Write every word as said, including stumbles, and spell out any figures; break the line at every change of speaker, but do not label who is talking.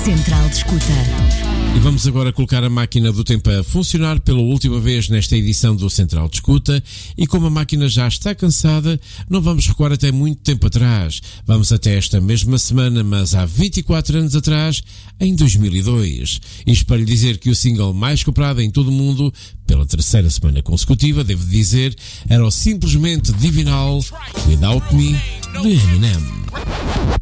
Central de Escuta.
E vamos agora colocar a máquina do tempo a funcionar pela última vez nesta edição do Central de Escuta, e como a máquina já está cansada, não vamos recuar até muito tempo atrás. Vamos até esta mesma semana, mas há vinte e quatro anos atrás, em dois mil e dois. Isto para lhe dizer que o single mais comprado em todo o mundo, pela terceira semana consecutiva, devo dizer, era o simplesmente divinal Without Me, de Eminem.